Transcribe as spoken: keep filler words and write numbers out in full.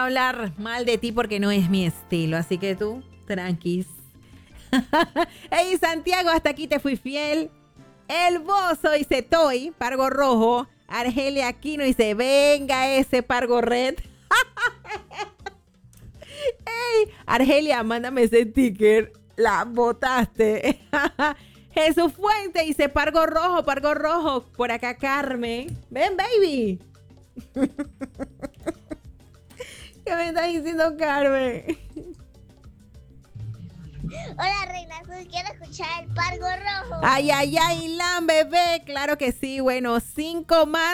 hablar mal de ti porque no es mi estilo. Así que tú, tranquis. Hey, Santiago, hasta aquí te fui fiel. El Bozo dice Toy, Pargo Rojo. Argelia Aquino dice, venga ese Pargo Red. Hey, Argelia, mándame ese sticker. La botaste. Jesús Fuente dice, Pargo Rojo, Pargo Rojo. Por acá Carmen. Ven, baby. ¿Qué me está diciendo Carmen? Hola, Reina Azul, quiero escuchar el Pargo Rojo. Ay, ay, ay, Lan, bebé. Claro que sí. Bueno, cinco más.